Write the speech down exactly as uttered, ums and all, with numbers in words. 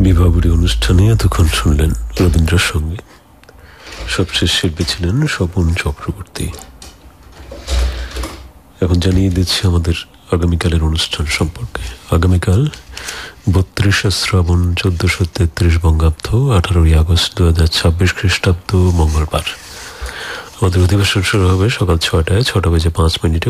বিবাহবাড়ি অনুষ্ঠানে এতক্ষণ শুনলেন রবীন্দ্রসঙ্গীত। সবশেষ শিল্পী ছিলেন স্বপন চক্রবর্তী। এখন জানিয়ে দিচ্ছি আমাদের আগামীকালের অনুষ্ঠান সম্পর্কে। আগামীকাল বত্রিশে শ্রাবণ চোদ্দশো তেত্রিশ বঙ্গাব্দ আঠারোই আগস্ট দু হাজার ছাব্বিশ খ্রিস্টাব্দ মঙ্গলবার আমাদের অধিবেশন শুরু হবে সকাল ছয়টায় ছটা বেজে পাঁচ মিনিটে